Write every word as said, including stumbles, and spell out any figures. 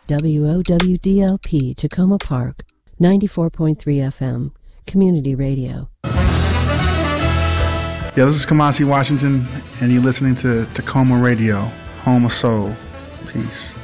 W O W D L P Tacoma Park, ninety-four point three F M, Community Radio. Yeah, this is Kamasi Washington, and you're listening to Tacoma Radio, home of soul. Peace.